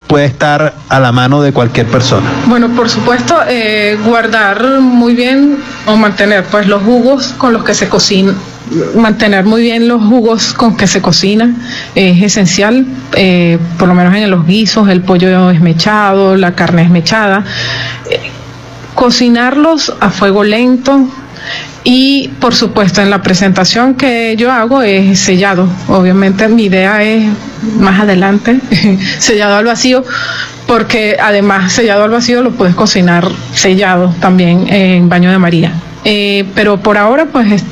puede estar a la mano de cualquier persona? Bueno, por supuesto, guardar muy bien o mantener pues los jugos con los que se cocina. Mantener muy bien los jugos con que se cocina es esencial, por lo menos en los guisos, el pollo esmechado, la carne esmechada. Cocinarlos a fuego lento. Y por supuesto en la presentación que yo hago es sellado. Obviamente mi idea es más adelante sellado al vacío, porque además sellado al vacío lo puedes cocinar sellado también en baño de María. Pero por ahora pues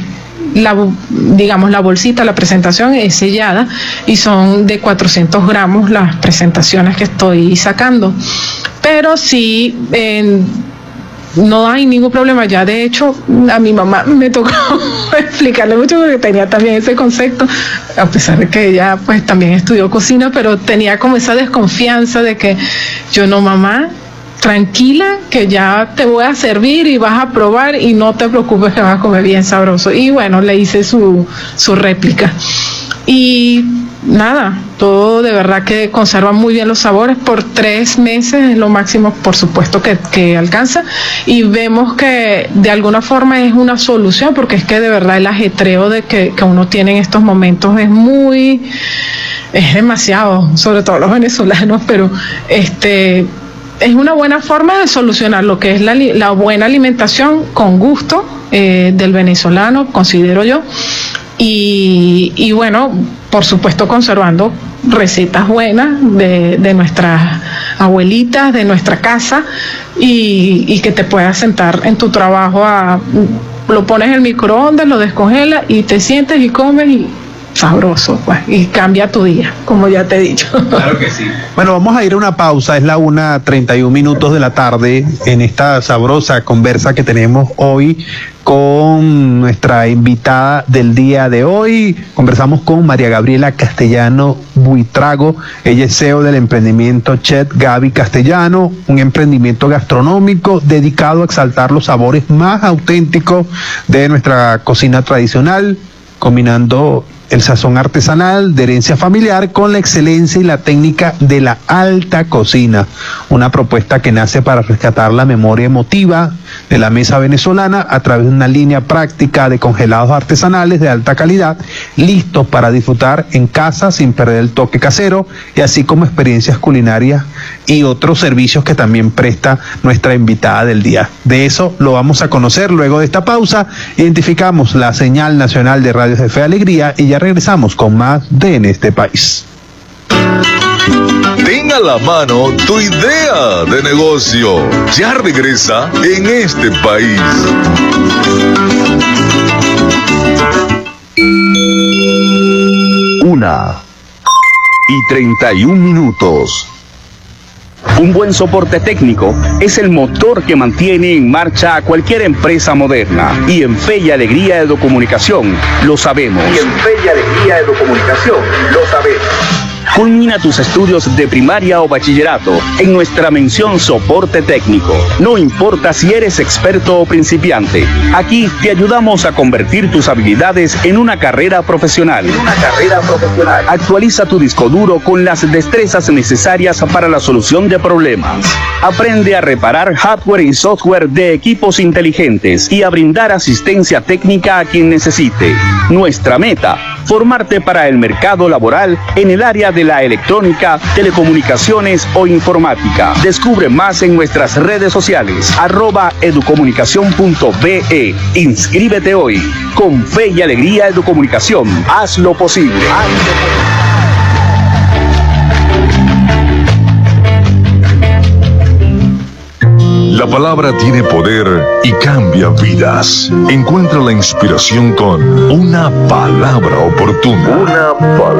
la bolsita, la presentación es sellada y son de 400 gramos las presentaciones que estoy sacando. Pero sí, no hay ningún problema. Ya de hecho a mi mamá me tocó explicarle mucho porque tenía también ese concepto, a pesar de que ella pues también estudió cocina, pero tenía como esa desconfianza de que yo no, mamá, tranquila, que ya te voy a servir y vas a probar y no te preocupes que vas a comer bien sabroso. Y bueno, le hice su réplica. Y nada, todo de verdad que conserva muy bien los sabores. Por 3 meses es lo máximo, por supuesto, que alcanza. Y vemos que de alguna forma es una solución, porque es que de verdad el ajetreo que uno tiene en estos momentos es demasiado, sobre todo los venezolanos, pero es una buena forma de solucionar lo que es la buena alimentación con gusto del venezolano, considero yo. Y bueno, por supuesto conservando recetas buenas de nuestras abuelitas, de nuestra casa, y que te puedas sentar en tu trabajo, lo pones en el microondas, lo descongelas y te sientes y comes y sabroso, pues, y cambia tu día, como ya te he dicho. Claro que sí. Bueno, vamos a ir a una pausa, es la 1:31 de la tarde, en esta sabrosa conversa que tenemos hoy con nuestra invitada del día de hoy. Conversamos con María Gabriela Castellano Buitrago, ella es CEO del emprendimiento Chef Gaby Castellano, un emprendimiento gastronómico dedicado a exaltar los sabores más auténticos de nuestra cocina tradicional, combinando el sazón artesanal de herencia familiar con la excelencia y la técnica de la alta cocina. Una propuesta que nace para rescatar la memoria emotiva de la mesa venezolana a través de una línea práctica de congelados artesanales de alta calidad, listos para disfrutar en casa sin perder el toque casero, y así como experiencias culinarias y otros servicios que también presta nuestra invitada del día. De eso lo vamos a conocer luego de esta pausa. Identificamos la señal nacional de Radios de Fe y Alegría y ya regresamos con más de En este País. Ten a la mano tu idea de negocio. Ya regresa En este País. 1:31. Un buen soporte técnico es el motor que mantiene en marcha a cualquier empresa moderna. Y en Fe y Alegría Educomunicación lo sabemos. Culmina tus estudios de primaria o bachillerato en nuestra mención soporte técnico. No importa si eres experto o principiante, aquí te ayudamos a convertir tus habilidades en una carrera profesional. Actualiza tu disco duro con las destrezas necesarias para la solución de problemas. Aprende a reparar hardware y software de equipos inteligentes y a brindar asistencia técnica a quien necesite. Nuestra meta: formarte para el mercado laboral en el área de la electrónica, telecomunicaciones o informática. Descubre más en nuestras redes sociales, @educomunicacion.be. Inscríbete hoy. Con Fe y Alegría Educomunicación, haz lo posible. La palabra tiene poder y cambia vidas. Encuentra la inspiración con una palabra oportuna.